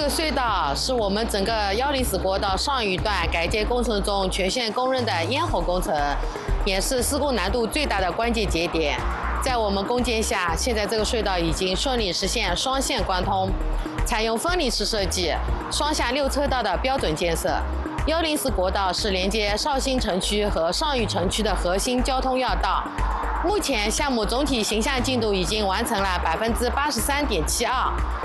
个隧道是我们整个104国道上虞段改建工程中全县公认的咽喉工程，也是施工难度最大的关键节点。在我们攻坚下，现在这个隧道已经顺利实现双线贯通，采用分离式设计，双向6车道的标准建设。104国道是连接绍兴城区和上虞城区的核心交通要道。目前项目总体形象进度已经完成了83.72%，